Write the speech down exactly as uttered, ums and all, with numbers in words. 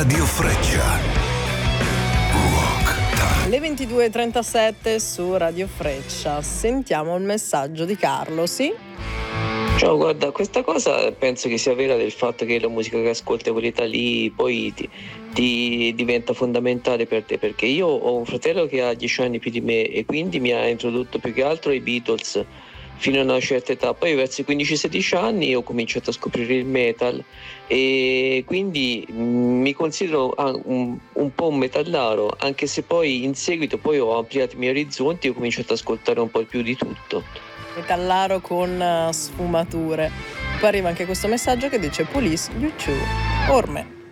Radio Freccia. Rock Time. Le ventidue e trentasette su Radio Freccia. Sentiamo il messaggio di Carlo, sì? Ciao, guarda, questa cosa penso che sia vera, del fatto che la musica che ascolti a quell'età lì poi ti, ti diventa fondamentale per te, perché io ho un fratello che ha dieci anni più di me e quindi mi ha introdotto più che altro ai Beatles fino a una certa età. Poi verso i quindici sedici anni ho cominciato a scoprire il metal e quindi mh, mi considero ah, un, un po' un metallaro, anche se poi in seguito poi ho ampliato i miei orizzonti e ho cominciato ad ascoltare un po' più di tutto. Metallaro con uh, sfumature. Poi arriva anche questo messaggio che dice Police, U due, Orme.